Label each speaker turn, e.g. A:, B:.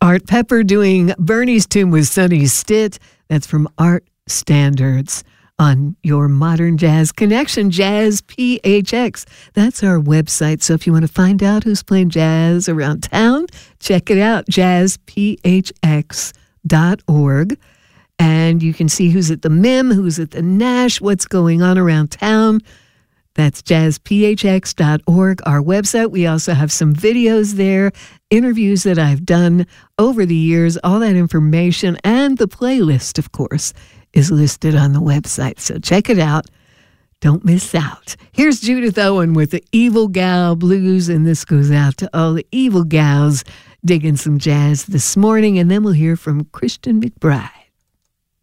A: Art Pepper doing Bernie's Tune with Sonny Stitt. That's from Art Standards on your Modern Jazz Connection, Jazz PHX. That's our website. So if you want to find out who's playing jazz around town, check it out, jazzphx.org. And you can see who's at the MIM, who's at the Nash, what's going on around town. That's jazzphx.org, our website. We also have some videos there, interviews that I've done over the years. All that information and the playlist, of course, is listed on the website. So check it out. Don't miss out. Here's Judith Owen with the Evil Gal Blues, and this goes out to all the evil gals digging some jazz this morning. And then we'll hear from Christian McBride.